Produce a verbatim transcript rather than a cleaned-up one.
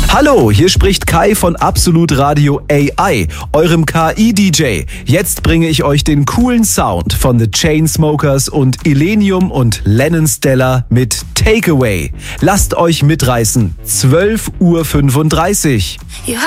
Hallo, hier spricht Kai von Absolut Radio A I, eurem K I-D J. Jetzt bringe ich euch den coolen Sound von The Chainsmokers und Illenium und Lennon Stella mit Takeaway. Lasst euch mitreißen. zwölf Uhr fünfunddreißig. You